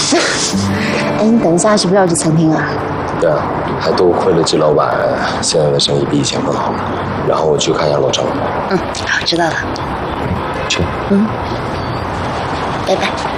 哎，你等一下是不是要去餐厅啊？ 对啊，还多亏了季老板现在的生意比以前更好。然后我去看一下楼上。 嗯，好，知道了。 去。 嗯，拜拜。